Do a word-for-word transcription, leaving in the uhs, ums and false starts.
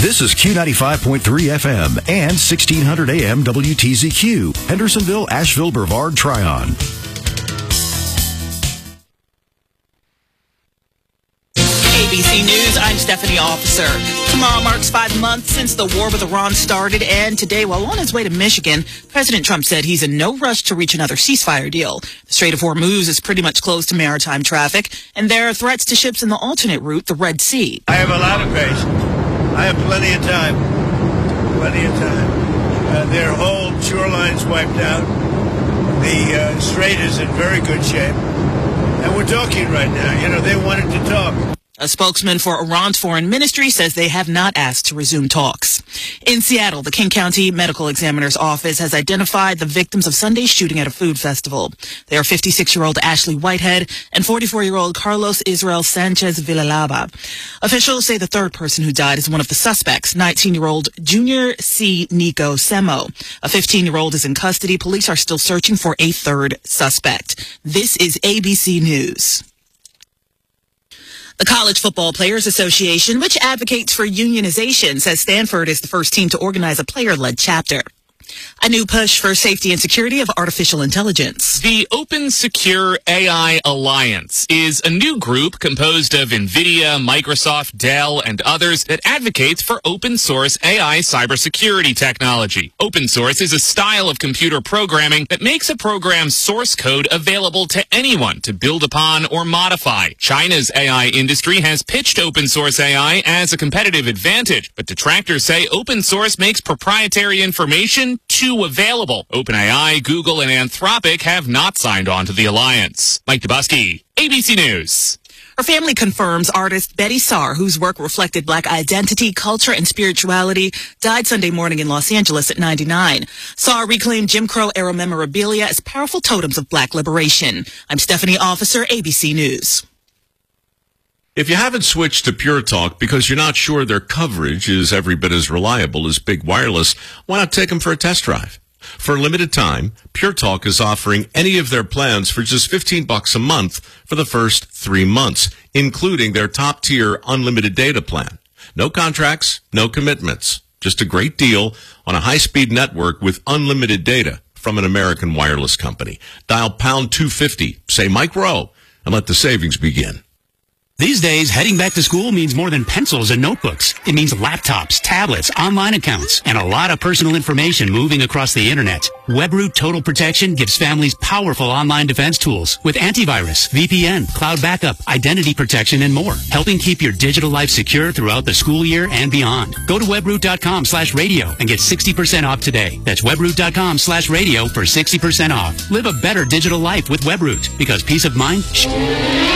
This is Q ninety-five point three F M and sixteen hundred A M W T Z Q, Hendersonville, Asheville, Brevard, Tryon. A B C News, I'm Stephanie Officer. Tomorrow marks five months since the war with Iran started, and today, while on his way to Michigan, President Trump said he's in no rush to reach another ceasefire deal. The Strait of Hormuz is pretty much closed to maritime traffic, and there are threats to ships in the alternate route, the Red Sea. I have a lot of patience. I have plenty of time. Plenty of time. Uh, their whole shoreline's wiped out. The uh, strait is in very good shape. And we're talking right now. You know, they wanted to talk. A spokesman for Iran's foreign ministry says they have not asked to resume talks. In Seattle, the King County Medical Examiner's Office has identified the victims of Sunday's shooting at a food festival. They are fifty-six-year-old Ashley Whitehead and forty-four-year-old Carlos Israel Sanchez Villalaba. Officials say the third person who died is one of the suspects, nineteen-year-old Junior C. Nico Semo. A fifteen-year-old is in custody. Police are still searching for a third suspect. This is A B C News. The College Football Players Association, which advocates for unionization, says Stanford is the first team to organize a player-led chapter. A new push for safety and security of artificial intelligence. The Open Secure A I Alliance is a new group composed of NVIDIA, Microsoft, Dell, and others that advocates for open source A I cybersecurity technology. Open source is a style of computer programming that makes a program's source code available to anyone to build upon or modify. China's A I industry has pitched open source A I as a competitive advantage, but detractors say open source makes proprietary information too available. OpenAI, Google, and Anthropic have not signed on to the alliance. Mike Dubusky, A B C News. Her family confirms artist Betty Saar, whose work reflected Black identity, culture, and spirituality, died Sunday morning in Los Angeles at ninety-nine. Saar reclaimed Jim Crow-era memorabilia as powerful totems of Black liberation. I'm Stephanie Officer, A B C News. If you haven't switched to Pure Talk because you're not sure their coverage is every bit as reliable as Big Wireless, why not take them for a test drive? For a limited time, Pure Talk is offering any of their plans for just fifteen bucks a month for the first three months, including their top-tier unlimited data plan. No contracts, no commitments. Just a great deal on a high-speed network with unlimited data from an American wireless company. Dial pound two fifty, say Mike Rowe, and let the savings begin. These days, heading back to school means more than pencils and notebooks. It means laptops, tablets, online accounts, and a lot of personal information moving across the internet. WebRoot Total Protection gives families powerful online defense tools with antivirus, V P N, cloud backup, identity protection, and more, helping keep your digital life secure throughout the school year and beyond. Go to webroot.com slash radio and get sixty percent off today. That's webroot.com slash radio for sixty percent off. Live a better digital life with WebRoot, because peace of mind... Shh.